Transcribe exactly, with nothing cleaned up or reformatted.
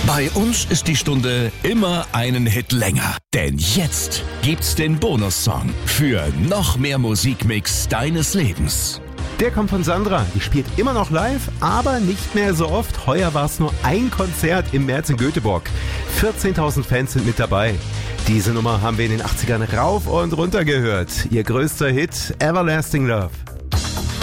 Bei uns ist die Stunde immer einen Hit länger. Denn jetzt gibt's den Bonussong für noch mehr Musikmix deines Lebens. Der kommt von Sandra. Die spielt immer noch live, aber nicht mehr so oft. Heuer war es nur ein Konzert im März in Göteborg. vierzehntausend Fans sind mit dabei. Diese Nummer haben wir in den achtzigern rauf und runter gehört. Ihr größter Hit, Everlasting Love.